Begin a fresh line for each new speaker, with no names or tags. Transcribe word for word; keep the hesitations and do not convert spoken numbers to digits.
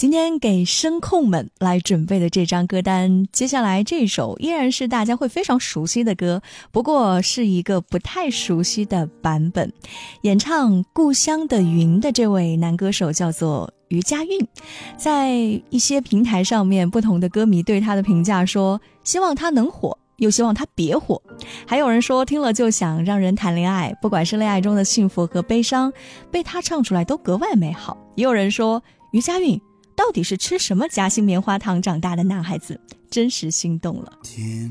今天给声控们来准备的这张歌单，接下来这首依然是大家会非常熟悉的歌，不过是一个不太熟悉的版本。演唱《故乡的云》的这位男歌手叫做于佳韵，在一些平台上面，不同的歌迷对他的评价说，希望他能火，又希望他别火。还有人说听了就想让人谈恋爱，不管是恋爱中的幸福和悲伤，被他唱出来都格外美好。也有人说于佳韵到底是吃什么夹心棉花糖长大的男孩子，真实心动了。
天